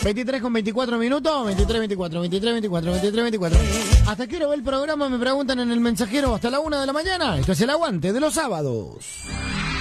23 con 24 minutos, 23, 24, 23, 24, 23, 24. ¿Hasta qué hora va el programa? Me preguntan en el mensajero. Hasta la 1 de la mañana. Esto es El Aguante de los sábados.